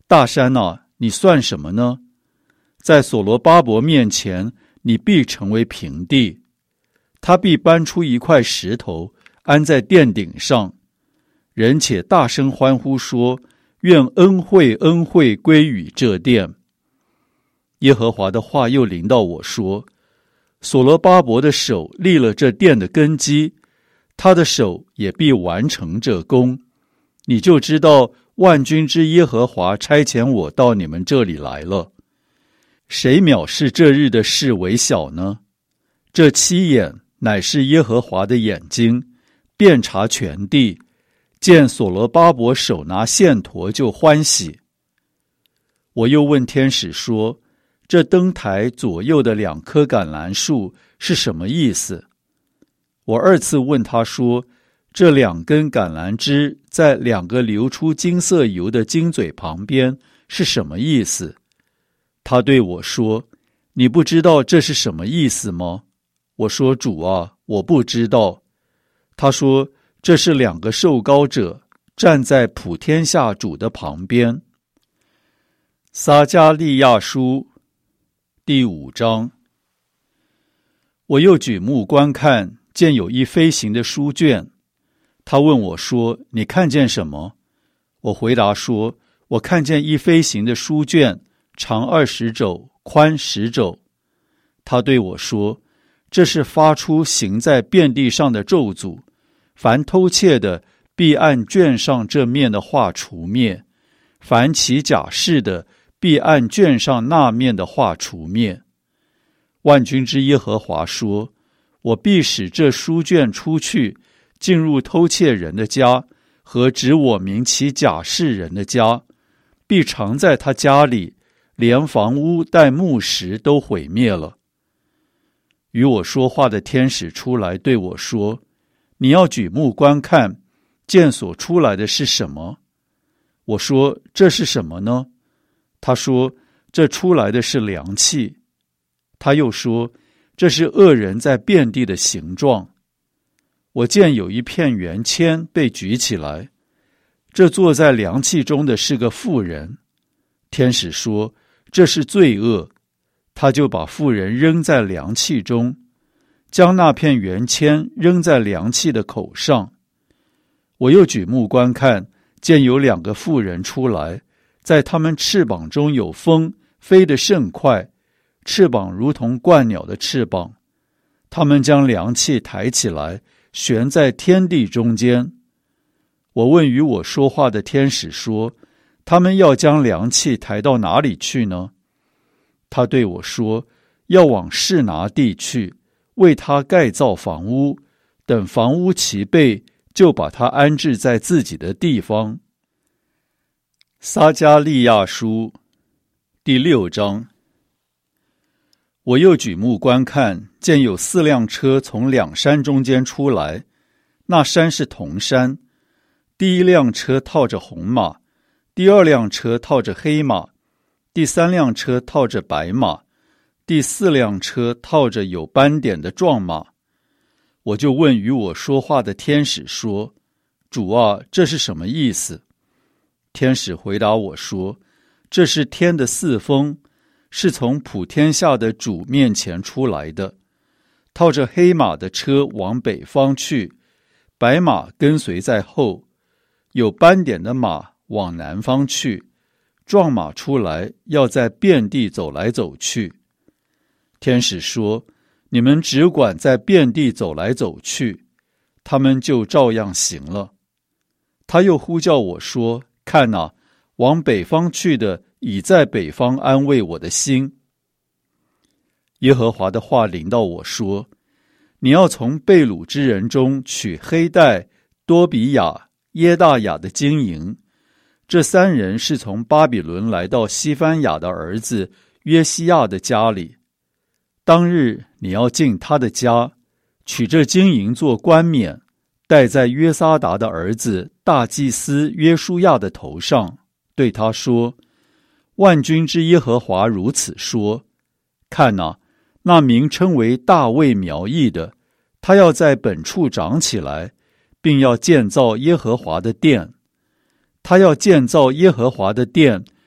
大山啊，你算什么呢？在所罗巴伯面前，你必成为平地。他必搬出一块石头，安在殿顶上。人且大声欢呼说：愿恩惠恩惠归于这殿。耶和华的话又临到我说：所罗巴伯的手立了这殿的根基，他的手也必完成这工。你就知道万军之耶和华差遣我到你们这里来了。谁藐视这日的事为小呢？这7眼乃是耶和华的眼睛，遍察全地，见所罗巴伯手拿线砣就欢喜。我又问天使说：这灯台左右的2棵橄榄树是什么意思？我2次问他说：这2根橄榄枝在2个流出金色油的金嘴旁边是什么意思？他对我说：你不知道这是什么意思吗？我说：主啊，我不知道。他说：这是2个受膏者站在普天下主的旁边。撒迦利亚书第5章。我又举目观看，见有一飞行的书卷。他问我说：你看见什么？我回答说：我看见一飞行的书卷，长20肘，宽10肘。他对我说：这是发出行在遍地上的咒诅，凡偷窃的必按卷上这面的画除灭，凡起假誓的必按卷上那面的画除灭。万军之耶和华说：我必使这书卷出去，进入偷窃人的家和指我名起假誓人的家，必藏在他家里，连房屋带木石都毁灭了。与我说话的天使出来对我说：你要举目观看，见所出来的是什么？我说：这是什么呢？他说：这出来的是凉气。他又说：这是恶人在遍地的形状。我见有一片圆签被举起来，这坐在凉气中的是个妇人。天使说：这是罪恶。他就把妇人扔在凉气中，将那片圆签扔在凉气的口上。我又举目观看，见有2个妇人出来，在他们翅膀中有风，飞得甚快，翅膀如同鹳鸟的翅膀。他们将凉气抬起来，悬在天地中间。我问与我说话的天使说：他们要将凉气抬到哪里去呢？他对我说：要往示拿地去，为他盖造房屋，等房屋齐备，就把他安置在自己的地方。撒迦利亚书第6章。我又举目观看，见有4辆车从2山中间出来，那山是铜山。第1辆车套着红马，第2辆车套着黑马，第3辆车套着白马，第4辆车套着有斑点的壮马。我就问与我说话的天使说：主啊，这是什么意思？天使回答我说：这是天的4风，是从普天下的主面前出来的。套着黑马的车往北方去，白马跟随在后，有斑点的马往南方去，壮马出来，要在遍地走来走去。天使说：你们只管在遍地走来走去，他们就照样行了。他又呼叫我说：看哪，往北方去的已在北方安慰我的心。耶和华的话临到我说：你要从被掳之人中取黑带、多比亚、耶大雅的金银，这3人是从巴比伦来到西番雅的儿子约西亚的家里。当日你要进他的家，取这金银做冠冕，戴在约撒达的儿子大祭司约书亚的头上，对他说：万军之耶和华如此说：看哪，那名称为大卫苗裔的，他要在本处长起来，并要建造耶和华的殿。他要建造耶和华的殿，